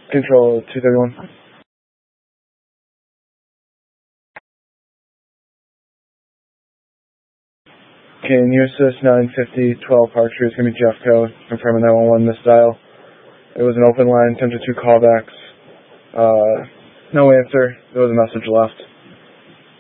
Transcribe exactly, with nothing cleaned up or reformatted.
Control two thirty-one. Can you assist nine fifty twelve Archer? It's going to be Jeff Coe, confirming nine one one this dial. It was an open line, attempted two callbacks. Uh, no answer. There was a message left.